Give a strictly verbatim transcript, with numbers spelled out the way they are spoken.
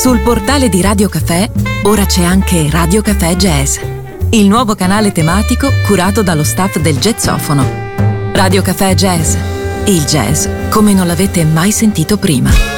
Sul portale di Radio Caffè ora c'è anche Radio Caffè Jazz, il nuovo canale tematico curato dallo staff del Jazzofono. Radio Caffè Jazz, il jazz come non l'avete mai sentito prima.